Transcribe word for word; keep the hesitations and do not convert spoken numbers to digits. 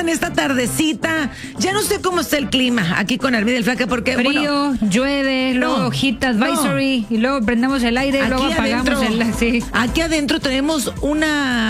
en esta tardecita. Ya no sé cómo está el clima aquí con Armida el Flaca, porque frío, bueno, llueve, luego no, heat advisory, no. y luego prendemos el aire, y luego apagamos adentro, el... Sí. Aquí adentro tenemos una